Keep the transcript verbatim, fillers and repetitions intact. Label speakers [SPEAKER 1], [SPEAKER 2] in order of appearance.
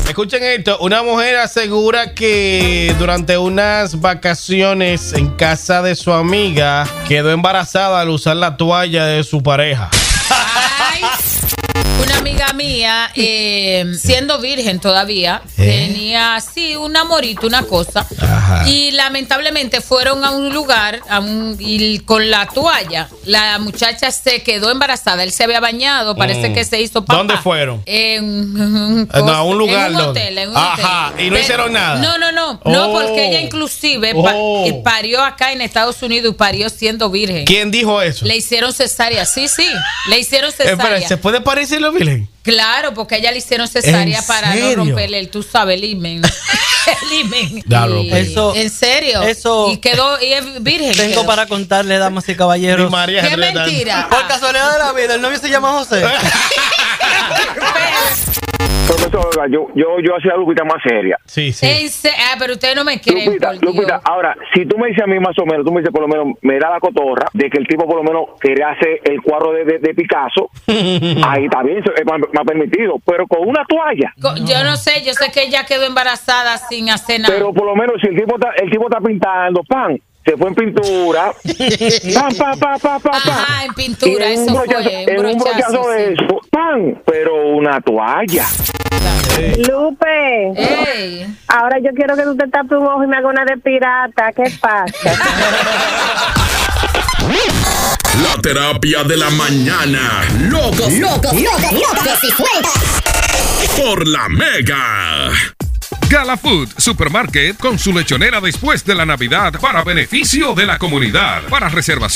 [SPEAKER 1] Escuchen esto, una mujer asegura que durante unas vacaciones en casa de su amiga quedó embarazada al usar la toalla de su pareja.
[SPEAKER 2] Ay, una amiga mía, eh, siendo virgen todavía, ¿Eh? tenía así un amorito, una cosa. Ajá. Y lamentablemente fueron a un lugar a un, y con la toalla. La muchacha se quedó embarazada. Él se había bañado, parece mm. que se hizo papá.
[SPEAKER 1] ¿Dónde fueron?
[SPEAKER 2] En, en,
[SPEAKER 1] no, a un lugar.
[SPEAKER 2] En un hotel. En un
[SPEAKER 1] Ajá,
[SPEAKER 2] hotel.
[SPEAKER 1] y no
[SPEAKER 2] Pero,
[SPEAKER 1] hicieron nada.
[SPEAKER 2] No, no, no.
[SPEAKER 1] Oh.
[SPEAKER 2] No, porque ella inclusive
[SPEAKER 1] oh.
[SPEAKER 2] pa, parió acá en Estados Unidos y parió siendo virgen.
[SPEAKER 1] ¿Quién dijo eso?
[SPEAKER 2] Le hicieron cesárea. Sí, sí. Le hicieron cesárea.
[SPEAKER 1] Espera, ¿se puede parecer la virgen?
[SPEAKER 2] Claro, porque a ella le hicieron cesárea para no romperle el, tú sabes, el himen. El himen.
[SPEAKER 1] Claro,
[SPEAKER 2] y, eso, ¿en serio?
[SPEAKER 3] Eso.
[SPEAKER 2] Y quedó, y es virgen.
[SPEAKER 3] Tengo
[SPEAKER 2] quedó.
[SPEAKER 3] para contarle, damas y caballeros.
[SPEAKER 1] María
[SPEAKER 2] ¿Qué
[SPEAKER 1] Renata.
[SPEAKER 2] mentira?
[SPEAKER 3] Por casualidad de la vida, el novio se llama José.
[SPEAKER 4] Profesor, yo, yo, yo hacía Lupita más seria.
[SPEAKER 1] Sí, sí.
[SPEAKER 2] Se, ah, pero ustedes no me creen.
[SPEAKER 4] Lupita, Lupita, ahora, si tú me dices a mí más o menos, tú me dices por lo menos, me da la cotorra de que el tipo por lo menos quería hacer el cuadro de, de, de Picasso, ahí está bien, me ha permitido, pero con una toalla.
[SPEAKER 2] Con, yo no sé, yo sé que ella quedó embarazada sin hacer nada.
[SPEAKER 4] Pero por lo menos si el tipo está, el tipo está pintando, pan, se fue en pintura, pan, pan, pan, pan, pan,
[SPEAKER 2] Ajá, en pintura,
[SPEAKER 4] en
[SPEAKER 2] eso
[SPEAKER 4] brochazo,
[SPEAKER 2] fue.
[SPEAKER 4] En un brochazo de sí. eso, pan, pero una toalla.
[SPEAKER 5] Hey. Lupe,
[SPEAKER 2] hey.
[SPEAKER 5] ahora yo quiero que tú te tapes un ojo y me hagas una de pirata. ¿Qué pasa?
[SPEAKER 6] La terapia de la mañana. Locos, locos, locos, locos y sueltas. Por la Mega.
[SPEAKER 7] Gala Food Supermarket con su lechonera después de la Navidad para beneficio de la comunidad. Para reservación